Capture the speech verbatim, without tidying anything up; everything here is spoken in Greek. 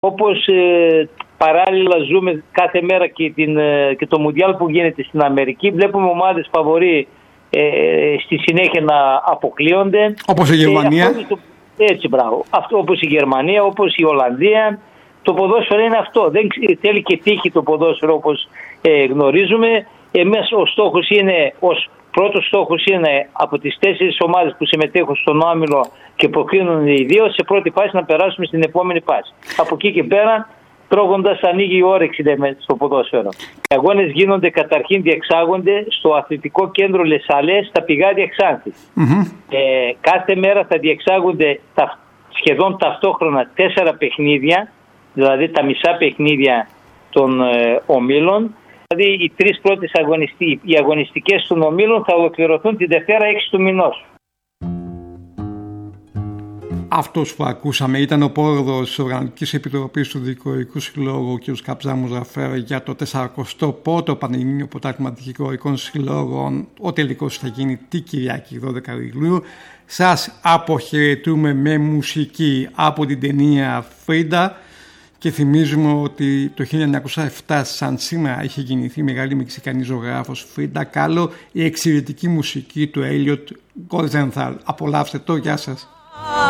Όπως ε, παράλληλα ζούμε κάθε μέρα και, την, ε, και το Μουντιάλ που γίνεται στην Αμερική, βλέπουμε ομάδες φαβορί ε, στη συνέχεια να αποκλείονται. Όπως η Γερμανία. Ε, το, έτσι, μπράβο. Αυτό, όπως η Γερμανία, όπως η Ολλανδία. Το ποδόσφαιρο είναι αυτό. Δεν θέλει και τύχη το ποδόσφαιρο, όπως ε, γνωρίζουμε. Εμείς ο στόχος είναι, ως πρώτος στόχος είναι από τις τέσσερις ομάδες που συμμετέχουν στον όμιλο και προκρίνονται οι δύο, σε πρώτη φάση να περάσουμε στην επόμενη φάση. Από εκεί και πέρα, τρώγοντας, ανοίγει η όρεξη στο ποδόσφαιρο. Οι αγώνες γίνονται, καταρχήν διεξάγονται στο αθλητικό κέντρο Λεσσαλές, στα πηγάδια Ξάνθης. Mm-hmm. Ε, κάθε μέρα θα διεξάγονται τα, σχεδόν ταυτόχρονα τέσσερα παιχνίδια, δηλαδή τα μισά παιχνίδια των ε, ομίλων. Δηλαδή οι τρεις πρώτες αγωνιστικές, οι αγωνιστικές των ομίλων θα ολοκληρωθούν τη Δευτέρα έξι του μηνός. Αυτός που ακούσαμε ήταν ο πρόεδρος της Οργανωτικής Επιτροπής του Δικηγορικού Συλλόγου, κ. Καψάμος Ραφέρα, για το σαρανταπρώτο πρώτο Πανελλήνιο Πρωτάθλημα Δικηγορικών Συλλόγων. Ο τελικός θα γίνει τη Κυριακή δώδεκα Ιουλίου. Σας αποχαιρετούμε με μουσική από την ταινία Φρίντα. Και θυμίζουμε ότι το χίλια εννιακόσια επτά, σαν σήμερα, είχε γεννηθεί η μεγάλη μεξικανή ζωγράφος Φρίντα Κάλο, η εξαιρετική μουσική του Έλιοτ Γκόλτζενθαλ. Απολαύστε το, γεια σας.